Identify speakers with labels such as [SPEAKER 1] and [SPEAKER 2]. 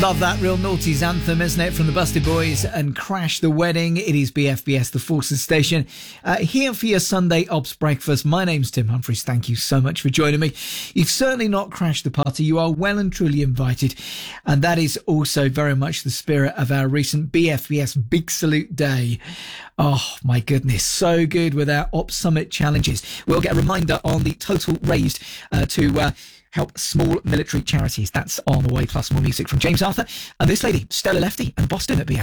[SPEAKER 1] Love that Real Naughties anthem, isn't it? From the Busted Boys and Crash the Wedding. It is BFBS, the Forces Station. Here for your Sunday Ops breakfast. My name's Tim Humphries. Thank you so much for joining me. You've certainly not crashed the party. You are well and truly invited. And that is also very much the spirit of our recent BFBS Big Salute Day. Oh, my goodness. So good with our Ops Summit challenges. We'll get a reminder on the total raised to help small military charities. That's on the way, plus more music from James Arthur and this lady, Stella Lefty and Boston at BFBS.